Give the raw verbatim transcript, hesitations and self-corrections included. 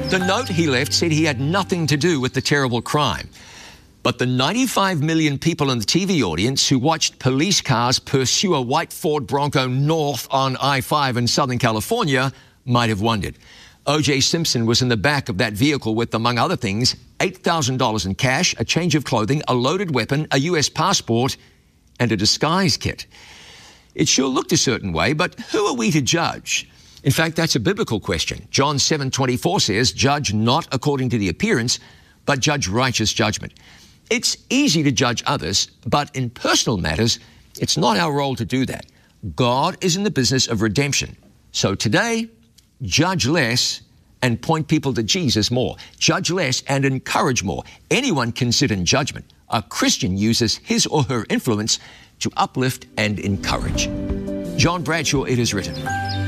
The note he left said he had nothing to do with the terrible crime. But the ninety-five million people in the T V audience who watched police cars pursue a white Ford Bronco north on I five in Southern California might have wondered. O J Simpson was in the back of that vehicle with, among other things, eight thousand dollars in cash, a change of clothing, a loaded weapon, a U S passport, and a disguise kit. It sure looked a certain way, but who are we to judge? In fact, that's a biblical question. John seven twenty-four says, "Judge not according to the appearance, but judge righteous judgment." It's easy to judge others, but in personal matters, it's not our role to do that. God is in the business of redemption. So today, judge less and point people to Jesus more. Judge less and encourage more. Anyone can sit in judgment. A Christian uses his or her influence to uplift and encourage. John Bradshaw, it is written.